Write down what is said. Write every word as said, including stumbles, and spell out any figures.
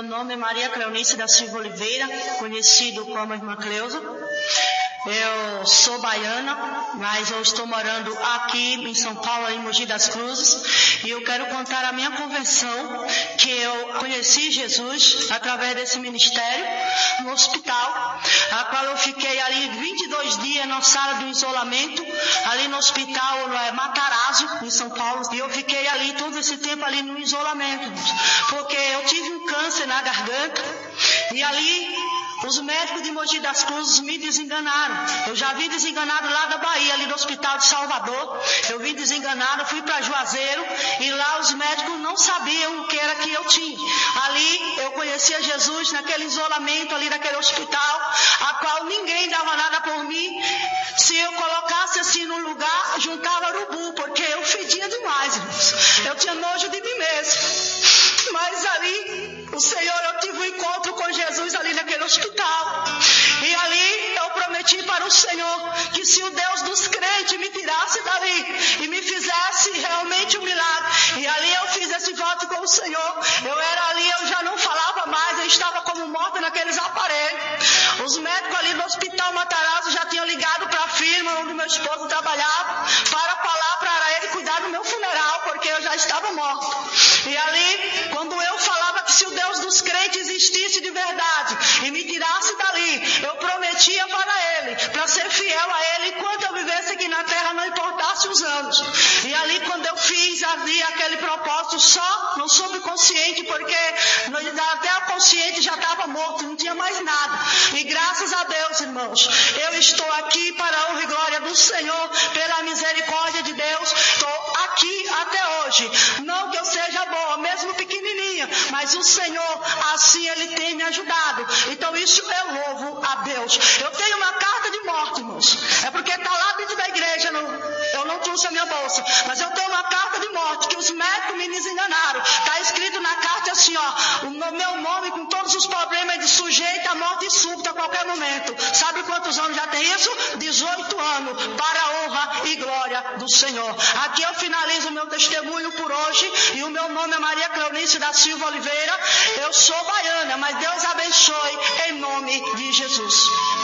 Meu nome é Maria Cleonice da Silva Oliveira, conhecido como Irmã Cleusa. Eu sou baiana, mas eu estou morando aqui em São Paulo, em Mogi das Cruzes, e eu quero contar a minha conversão, que eu conheci Jesus através desse ministério, no hospital, a qual eu fiquei ali vinte e dois dias na sala do isolamento, ali no hospital no Matarazzo, em São Paulo, e eu fiquei ali todo esse tempo ali no isolamento, porque eu tive um câncer na garganta, e ali os médicos de Mogi das Cruzes me desenganaram. Eu já vim desenganado lá da Bahia, ali do Hospital de Salvador. Eu vim desenganado, fui para Juazeiro e lá os médicos não sabiam o que era que eu tinha. Ali eu conhecia Jesus naquele isolamento ali daquele hospital, a qual ninguém dava nada por mim. Se eu colocasse assim num lugar, juntava urubu, porque eu fedia demais, irmãos. Eu tinha nojo de mim mesmo. Mas ali, o Senhor, eu tive um encontro com Jesus ali naquele hospital. E ali eu prometi para o Senhor que se o Deus dos crentes me tirasse dali e me fizesse realmente um milagre. E ali eu fiz esse voto com o Senhor. Eu era ali, eu já não falava mais, eu estava como morta naqueles aparelhos. Os médicos ali no Hospital Matarazzo já tinham ligado para a firma onde meu esposo trabalhava para falar para ele cuidar do meu funeral, porque eu já estava morta. E ali, quando eu falava que se o Deus dos crentes existisse de verdade e me tirasse dali, eu prometia para ele, para ser fiel a ele enquanto eu vivesse aqui na terra, não importasse os anos. E ali, quando eu fiz ali aquele propósito só no subconsciente, porque até o consciente já estava morto, não tinha mais nada. E graças a Deus, irmãos, eu estou aqui para a honra e glória do Senhor, pela misericórdia de Deus, estou aqui até hoje. Não que eu seja boa, mesmo pequenininha, mas o Senhor, assim Ele tem me ajudado. Então isso eu louvo a Deus. Eu tenho uma carta de morte, irmãos. É porque está lá dentro da igreja, não, eu não trouxe a minha bolsa, mas eu tenho uma carta de morte que os médicos me desenganaram. Está escrito na carta assim, ó, o meu nome com todos os problemas de sujeito à morte súbita a qualquer momento. Sabe quantos anos já tem isso? dezoito anos, para a honra e glória do Senhor. Aqui eu finalizo o meu testemunho por hoje, e o meu nome é Maria Cleonice da Silva Oliveira. Eu sou baiana, mas Deus abençoe em nome de Jesus.